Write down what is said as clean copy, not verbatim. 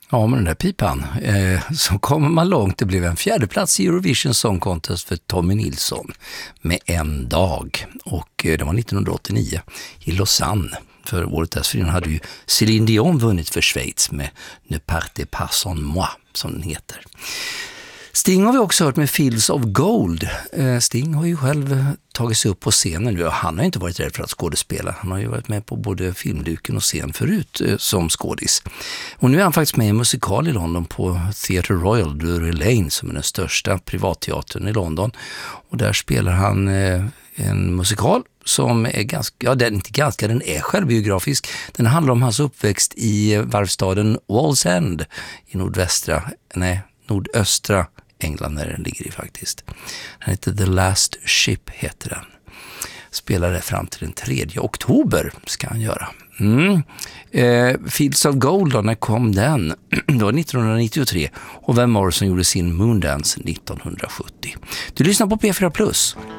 Ja, med den där pipan så kommer man långt. Det blev en 4:e plats i Eurovision Song Contest för Tommy Nilsson med En dag. Och det var 1989 i Lausanne. För året dessförinnan hade ju Céline Dion vunnit för Schweiz med Ne partez pas sans moi, som den heter. Sting har vi också hört med Fields of Gold. Sting har ju själv tagit sig upp på scenen nu. Han har inte varit rädd för att skådespela. Han har ju varit med på både filmduken och scen förut som skådis. Och nu är han faktiskt med i en musikal i London på Theatre Royal Drury Lane, som är den största privatteatern i London. Och där spelar han en musikal som är den är självbiografisk. Den handlar om hans uppväxt i varvstaden Wallsend i nordöstra England, där den ligger i faktiskt. Den heter The Last Ship, heter den. Spelar det fram till den 3 oktober ska han göra. Fields of Gold, då, när kom den? Det var 1993 och Van Morrison gjorde sin Moondance 1970. Du lyssnar på P4 Plus.